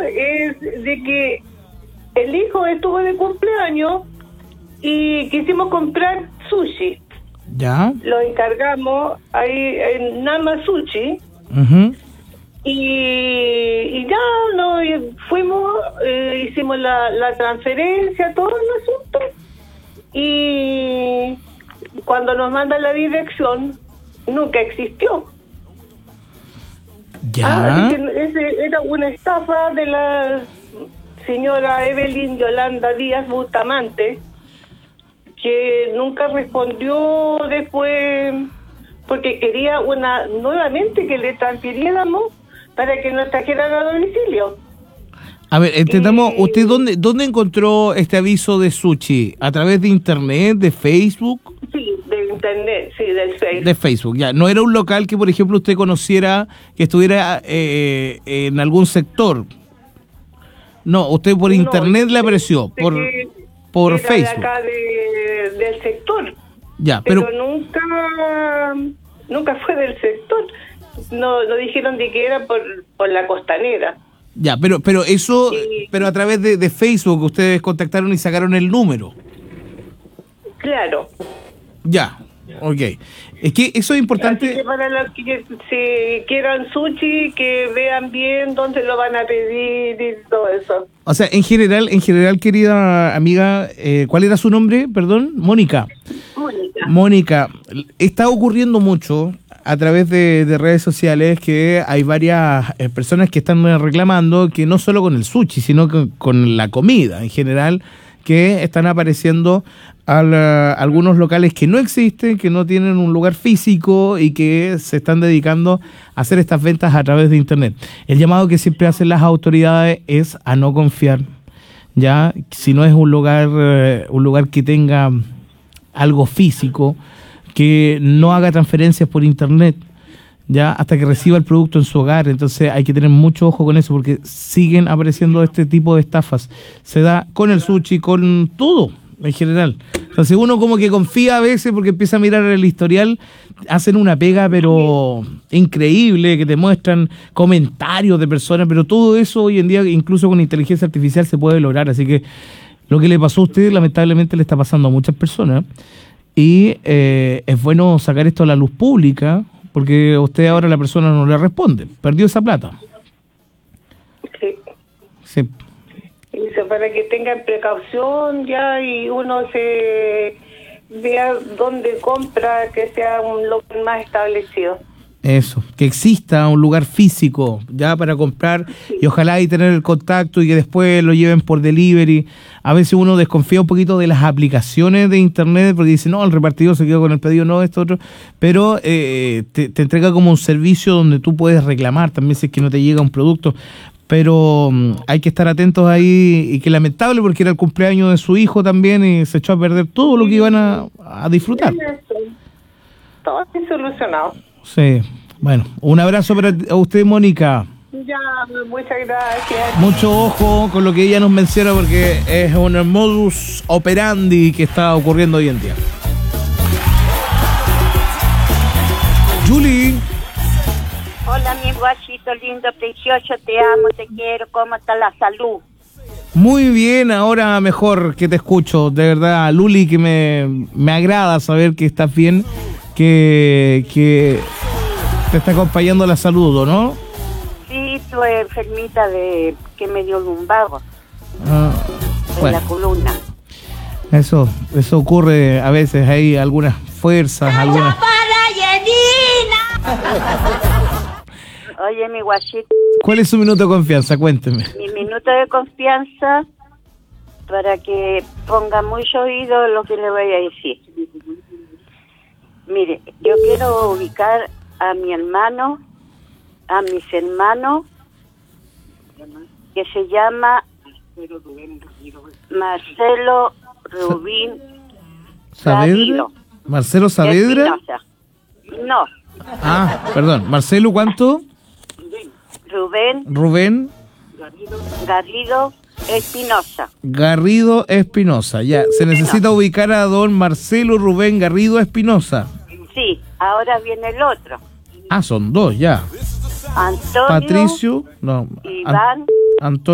es de que el hijo estuvo de cumpleaños y quisimos comprar sushi. Ya. Lo encargamos ahí en Nama Sushi. Uh-huh. Y ya no fuimos, hicimos la transferencia, todo el asunto. Y cuando nos mandan la dirección, nunca existió. Ya. Era una estafa de la señora Evelyn Yolanda Díaz Bustamante, que nunca respondió después, porque quería nuevamente que le transfiriéramos para que nos trajeran a domicilio. A ver, entendamos, ¿usted dónde encontró este aviso de sushi? ¿A través de internet, de Facebook? Sí, de internet, sí, del Facebook. De Facebook, ya. ¿No era un local que, por ejemplo, usted conociera, que estuviera en algún sector? No, usted por internet le apareció, por Facebook. De acá del sector. Ya, pero nunca fue del sector. No dijeron de que era por la costanera. Ya, pero eso, pero a través de Facebook ustedes contactaron y sacaron el número. Claro. Ya, ok. Es que eso es importante. Así que para los que si quieran sushi, que vean bien dónde lo van a pedir y todo eso. O sea, en general, querida amiga, ¿cuál era su nombre? Perdón, Mónica. Mónica, está ocurriendo mucho a través de redes sociales que hay varias personas que están reclamando que no solo con el sushi, sino que con la comida en general, que están apareciendo algunos locales que no existen, que no tienen un lugar físico y que se están dedicando a hacer estas ventas a través de internet. El llamado que siempre hacen las autoridades es a no confiar, ya, si no es un lugar que tenga algo físico, que no haga transferencias por internet, ya, hasta que reciba el producto en su hogar. Entonces hay que tener mucho ojo con eso, porque siguen apareciendo este tipo de estafas. Se da con el sushi, con todo en general. Entonces uno como que confía a veces porque empieza a mirar el historial, hacen una pega pero increíble, que te muestran comentarios de personas, pero todo eso hoy en día, incluso con inteligencia artificial, se puede lograr. Así que lo que le pasó a usted lamentablemente le está pasando a muchas personas. Y es bueno sacar esto a la luz pública, porque usted ahora la persona no le responde. Perdió esa plata. Sí. Y para que tengan precaución ya y uno se vea dónde compra, que sea un local más establecido. Eso, que exista un lugar físico ya para comprar, y ojalá y tener el contacto y que después lo lleven por delivery. A veces uno desconfía un poquito de las aplicaciones de internet porque dice, no, el repartidor se quedó con el pedido, no, esto, otro. Pero te entrega como un servicio donde tú puedes reclamar también si es que no te llega un producto. Pero hay que estar atentos ahí, y que lamentable porque era el cumpleaños de su hijo también y se echó a perder todo lo que iban a disfrutar. Todo es solucionado. Sí, bueno, un abrazo para usted, Mónica. Ya, muchas gracias. Mucho ojo con lo que ella nos menciona, porque es un modus operandi que está ocurriendo hoy en día. Julie. Hola, mi guachito lindo, precioso, te amo, te quiero. ¿Cómo está la salud? Muy bien, ahora mejor que te escucho, de verdad, Luli, que me agrada saber que estás bien, que te está acompañando la salud, ¿no? Sí, estoy enfermita de que me dio lumbago en bueno, la columna. Eso ocurre a veces, hay algunas fuerzas, algunas... Oye, mi guachito. ¿Cuál es su minuto de confianza? Cuénteme. Mi minuto de confianza, para que ponga mucho oído lo que le voy a decir. Mire, yo quiero ubicar a mi hermano, a mis hermanos, que se llama Marcelo Rubín ¿Saavedra? ¿Marcelo Saavedra? No. Ah, perdón. ¿Marcelo cuánto? Rubén Garrido Espinosa. Garrido Espinosa, ya. Se necesita ubicar a don Marcelo Rubén Garrido Espinosa. Sí, ahora viene el otro. Ah, son dos, ya. Antonio. Patricio, no. Iván. Antonio.